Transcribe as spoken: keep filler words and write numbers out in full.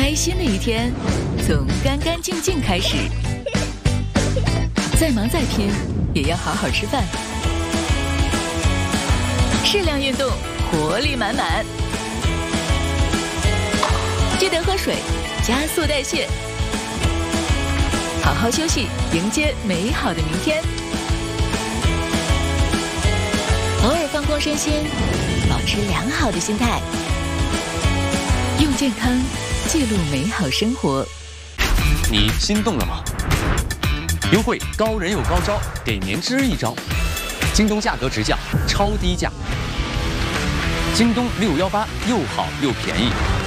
开心的一天从干干净净开始。再忙再拼，也要好好吃饭。适量运动，活力满满。记得喝水，加速代谢。好好休息，迎接美好的明天。偶尔放空身心，保持良好的心态，用健康记录美好生活。 你心动了吗？优惠高人有高招，给年轻人一招。京东价格直降，超低价。京东六幺八又好又便宜。